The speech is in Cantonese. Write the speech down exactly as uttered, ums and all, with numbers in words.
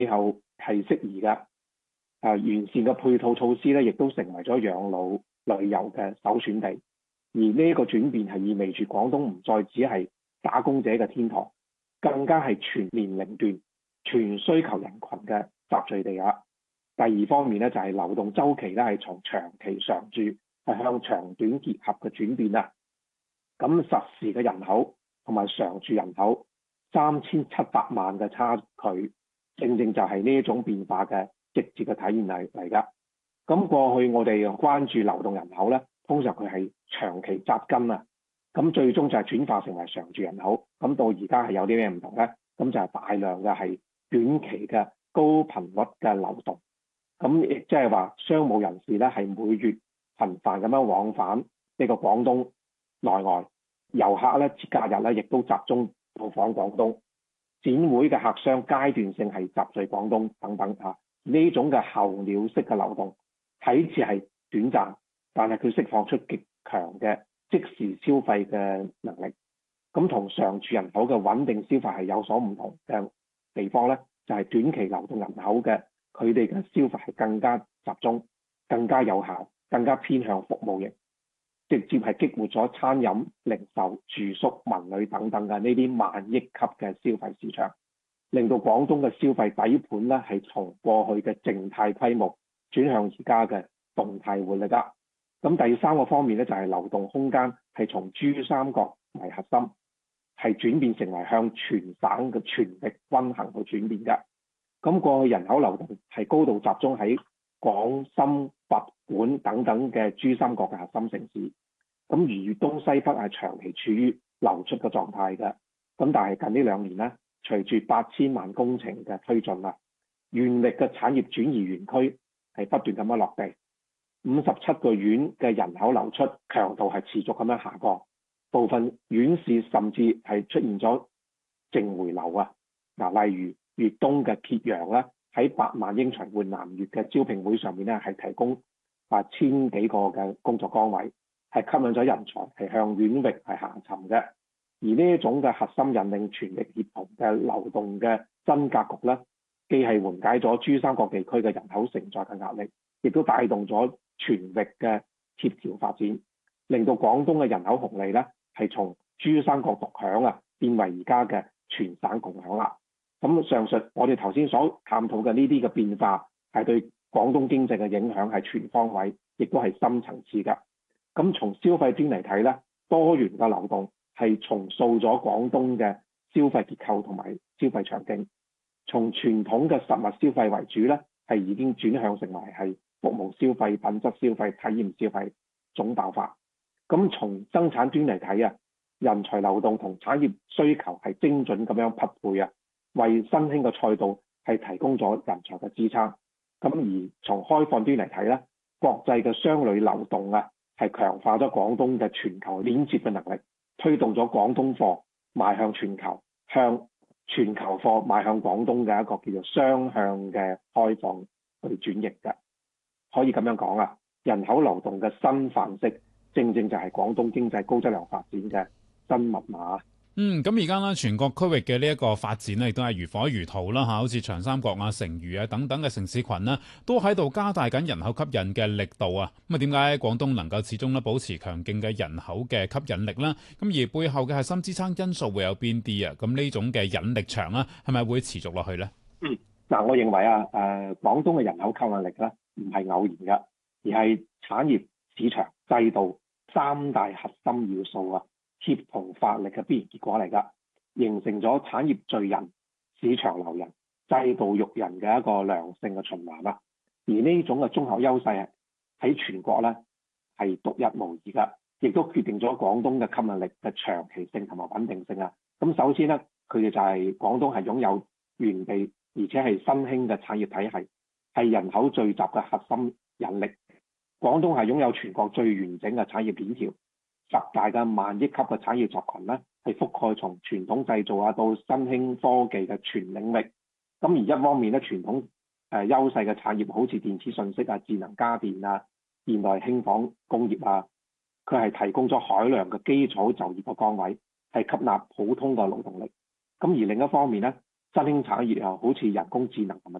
氣候係適宜嘅。誒完善嘅配套措施咧，亦都成為咗養老旅遊嘅首選地。而呢一個轉變係意味住廣東唔再只係打工者嘅天堂，更加係全年齡段、全需求人群嘅集聚地啊。第二方面咧，就係、是、流動周期咧，係從長期常住係向長短結合嘅轉變啊。咁實時嘅人口同埋常住人口三千七百萬嘅差距，正正就係呢一種變化嘅直接嘅體現嚟嚟㗎。咁過去我哋關注流動人口咧，通常佢係長期紮根啊，咁最終就係轉化成為常住人口。咁到而家係有啲咩唔同咧？咁就係大量嘅係短期嘅高頻率嘅流動。咁亦即係話商務人士咧係每月頻繁咁樣往返呢個廣東內外，遊客咧節假日咧亦都集中到訪廣東，展會嘅客商階段性係集聚廣東等等嚇。呢種嘅候鳥式嘅流動睇似係短暫，但係佢釋放出極強嘅即時消費嘅能力。咁同常住人口嘅穩定消費係有所唔同嘅地方咧，就係短期流動人口嘅佢哋嘅消費係更加集中、更加有效、更加偏向服務型，直接係激活咗餐飲、零售、住宿、文旅等等嘅呢啲萬億級嘅消費市場，令到廣東嘅消費底盤咧係從過去嘅靜態規模轉向而家嘅動態活力啦。咁第三個方面咧就係流動空間係從珠三角為核心，係轉變成為向全省嘅全域均衡去轉變嘅。咁過去人口流動係高度集中喺廣深佛莞等等嘅珠三角嘅核心城市，咁而粵東西北係長期處於流出嘅狀態嘅。咁但係近呢兩年咧，隨住八千萬工程嘅推進啦，原力嘅產業轉移園區係不斷咁樣落地，五十七個縣嘅人口流出強度係持續咁樣下降，部分縣市甚至係出現咗淨回流啊。嗱，例如粵東嘅揭陽咧，喺百萬英才換南粵嘅招聘會上面咧，係提供八千幾個嘅工作崗位，係吸引咗人才係向縣域係下沉嘅。而呢一種嘅核心引領全力協同嘅流動嘅新格局咧，既係緩解咗珠三角地區嘅人口承載嘅壓力，亦都帶動咗全域嘅協調發展，令到廣東嘅人口紅利咧係從珠三角獨享啊，變為而家嘅全省共享啦。咁上述我哋頭先所探討嘅呢啲嘅變化，係對廣東經濟嘅影響係全方位，亦都係深層次㗎。咁從消費端嚟睇咧，多元嘅流動係重塑咗廣東嘅消費結構同埋消費場景，從傳統嘅實物消費為主咧，係已經轉向成為係服務消費、品質消費、體驗消費總爆發。咁從生產端嚟睇啊，人才流動同產業需求係精準咁樣匹配啊，為新興嘅賽道係提供咗人才嘅支撐。咁而從開放端嚟睇咧，國際嘅商旅流動啊，係強化咗廣東嘅全球連接嘅能力，推動咗廣東貨邁向全球，向全球貨邁向廣東嘅一個叫做雙向嘅開放去轉型嘅。可以咁樣講啊，人口流動嘅新範式，正正就係廣東經濟高質量發展嘅新密碼。 嗯，咁而家咧，全國區域嘅呢一個發展咧，亦都係如火如荼啦嚇，好似長三角啊、成渝啊等等嘅城市群呢，都喺度加大緊人口吸引嘅力度啊。咁啊，點解廣東能夠始終咧保持強勁嘅人口嘅吸引力啦？咁而背後嘅核心支撐因素會有邊啲啊？咁呢種嘅引力場啊，係咪會持續落去呢？ 嗯，嗱，我認為啊，誒、呃，廣東嘅人口吸引力咧，唔係偶然嘅，而係產業、市場、制度三大核心要素啊，協同發力嘅必然結果嚟㗎，形成咗產業聚人、市場留人、制度育人嘅一個良性嘅循環啦。而呢種嘅綜合優勢喺全國咧係獨一無二㗎，亦都決定咗廣東嘅吸引力嘅長期性同埋穩定性啊。咁首先咧，佢哋就係廣東係擁有原地而且係新興嘅產業體系，係人口聚集嘅核心引力。廣東係擁有全國最完整嘅產業鏈條。十大嘅萬億級嘅產業集群咧，係覆蓋從傳統製造啊到新興科技嘅全領域。咁而一方面咧，傳統誒、呃、優勢嘅產業，好似電子信息啊、智能家電啊、現代輕紡工業啊，佢係提供咗海量嘅基礎就業嘅崗位，係吸納普通嘅勞動力。咁而另一方面咧， 新興產業啊，好似人工智能同埋